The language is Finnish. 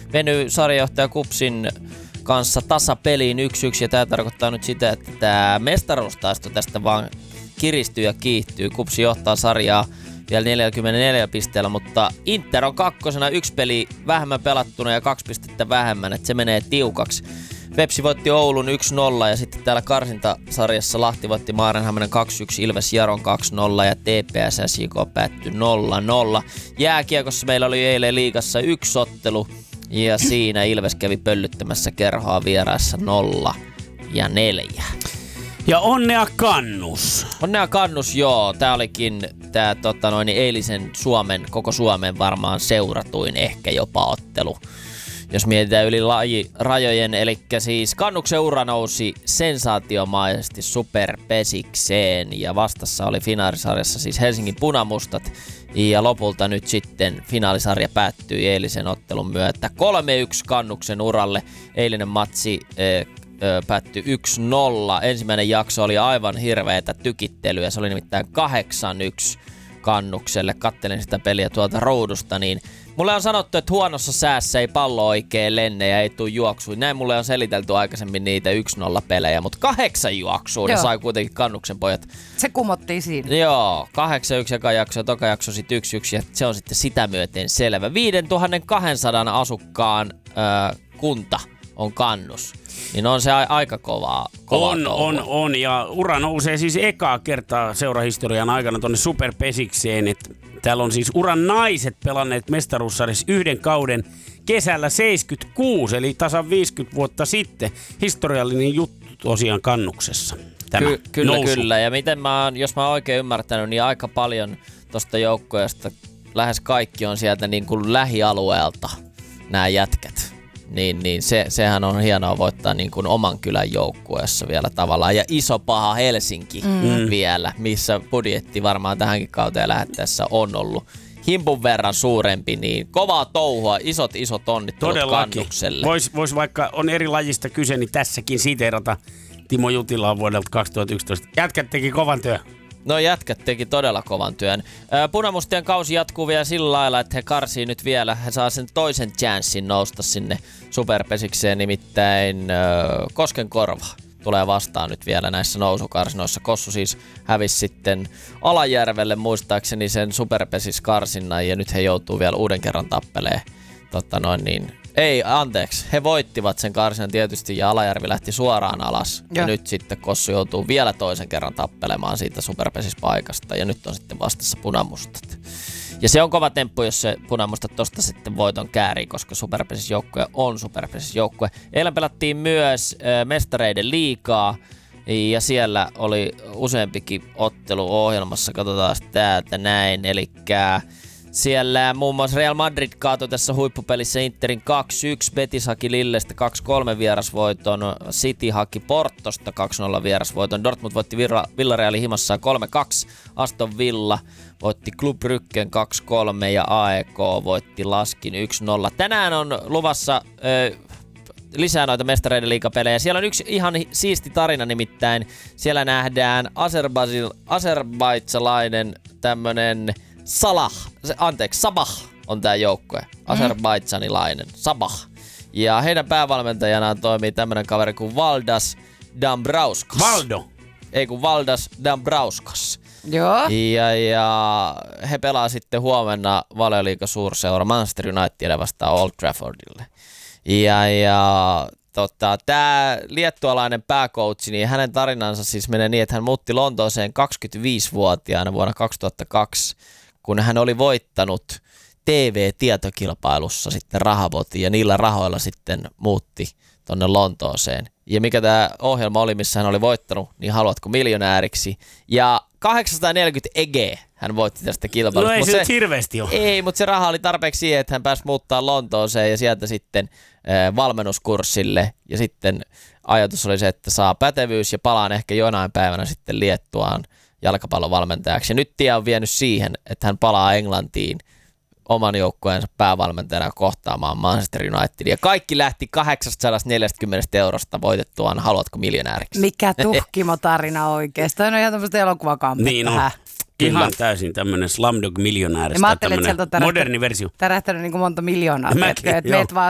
Venyi sarjajohtaja KuPSin kanssa tasapeliin 1-1 ja tämä tarkoittaa nyt sitä, että tämä mestaruustaisto tästä vaan kiristyy ja kiihtyy. KuPS johtaa sarjaa vielä 44 pisteellä, mutta Inter on kakkosena, 1 peli vähemmän pelattuna ja 2 pistettä vähemmän, että se menee tiukaksi. Vepsi voitti Oulun 1-0 ja sitten täällä karsintasarjassa Lahti voitti Maarenhämenen 2-1, Ilves Jaron 2-0 ja TPS SJK päättyi 0-0. Jääkiekossa meillä oli eilen liigassa 1 ottelu ja siinä Ilves kävi pöllyttämässä Kerhoa vieraissa 0-4. Ja onnea Kannus. Onnea Kannus, joo. Tää olikin eilisen koko Suomen varmaan seuratuin ehkä jopa ottelu. Jos mietitään yli rajojen, eli siis Kannuksen ura nousi sensaatiomaisesti superpesikseen ja vastassa oli finaalisarjassa siis Helsingin Punamustat ja lopulta nyt sitten finaalisarja päättyi eilisen ottelun myötä 3-1 Kannuksen uralle. Eilinen matsi päättyi 1-0. Ensimmäinen jakso oli aivan hirveätä tykittelyä, se oli nimittäin 8-1 Kannukselle. Kattelin sitä peliä tuolta ruudusta, niin mulle on sanottu, että huonossa säässä ei pallo oikein lenne ja ei tuu juoksuja. Näin mulle on selitelty aikaisemmin niitä 1-0 pelejä, mutta 8 juoksua ne sai kuitenkin Kannuksen pojat. Se kumottiin siinä. Joo, 8-1 eka jakso ja toka jakso sitten 1-1 ja se on sitten sitä myöten selvä. 5200 asukkaan kunta on Kannus. Niin on se aika kovaa on. Ja ura nousee siis ekaa kertaa seurahistorian aikana tonne superpesikseen. Täällä on siis uran naiset pelanneet mestaruussarjassa 1 kauden kesällä 76, eli tasan 50 vuotta sitten. Historiallinen juttu tosiaan Kannuksessa. Kyllä. Ja miten jos mä oon oikein ymmärtänyt, niin aika paljon tosta joukkueesta lähes kaikki on sieltä niin kuin lähialueelta nämä jätkät. Niin sehän on hienoa voittaa niin kuin oman kylän joukkueessa vielä tavallaan. Ja iso paha Helsinki vielä, missä budjetti varmaan tähänkin kauteen lähettäessä on ollut himpun verran suurempi, niin kovaa touhua, isot onnittelut Kannukselle. Vois vaikka on eri lajista kyse, niin tässäkin siteerata Timo Jutilaa vuodelta 2011. Jätkät teki kovan työn. No jätkät teki todella kovan työn. Punamustien kausi jatkuu vielä sillä lailla, että he karsii nyt vielä. He saa sen toisen chanssin nousta sinne superpesikseen, nimittäin Koskenkorva tulee vastaan nyt vielä näissä nousukarsinoissa. Kossu siis hävisi sitten Alajärvelle muistaakseni sen superpesiskarsinnan ja nyt he joutuu vielä uuden kerran tappeleen. He voittivat sen karsinan tietysti ja Alajärvi lähti suoraan alas. Ja nyt sitten Kossu joutuu vielä toisen kerran tappelemaan siitä superpesispaikasta ja nyt on sitten vastassa Punamustat. Ja se on kova temppu, jos se Punamustat tosta sitten voiton käärii, koska superpesisjoukkue on superpesisjoukkue. Eilen pelattiin myös mestareiden liigaa ja siellä oli useampikin ottelu ohjelmassa. Katsotaan täältä näin, elikkä siellä muun muassa Real Madrid kaatui tässä huippupelissä Interin 2-1, Betis haki Lillestä 2-3 vierasvoiton, City haki Portosta 2-0 vierasvoiton, Dortmund voitti Villarealin himassaan 3-2, Aston Villa voitti Club Bruggen 2-3 ja AEK voitti Laskin 1-0. Tänään on luvassa lisää noita mestareiden liigapelejä. Siellä on yksi ihan siisti tarina, nimittäin siellä nähdään azerbaidsalainen tämmönen Sabah on tää joukkue. Azerbaidsanilainen Sabah. Ja heidän päävalmentajanaan toimii tämmönen kaveri kuin Valdas Dambrauskas. Valdas Dambrauskas. Joo. Ja he pelaa sitten huomenna Valioliigan suurseura Manchester Unitedille vastaan Old Traffordille. Tää liettualainen pääkoutsi, niin hänen tarinansa siis menee niin, että hän muutti Lontooseen 25-vuotiaana vuonna 2002, kun hän oli voittanut TV-tietokilpailussa sitten rahapotin ja niillä rahoilla sitten muutti tonne Lontooseen. Ja mikä tämä ohjelma oli, missä hän oli voittanut, niin Haluatko miljonääriksi? Ja 840 EG hän voitti tästä kilpailusta. No ei se nyt hirveästi ole. Ei, mutta se raha oli tarpeeksi siihen, että hän pääsi muuttaa Lontooseen ja sieltä sitten valmennuskurssille. Ja sitten ajatus oli se, että saa pätevyys ja palaan ehkä jonain päivänä sitten Liettuaan jalkapallovalmentajaksi. Ja nyt tie on vienyt siihen, että hän palaa Englantiin oman joukkueensa päävalmentajana kohtaamaan Manchester Unitedin. Ja kaikki lähti 840 eurosta voitettuaan Haluatko miljonääriksi? Mikä tuhkimo tarina oikeastaan. On ihan tämmöistä elokuvakampetta. Niin on. Ihan täysin tämmöinen Slumdog Millionaires. Ja mä ajattelin, että sieltä on moderni versio. tärähtänyt niin kuin monta miljoonaa. Meet vaan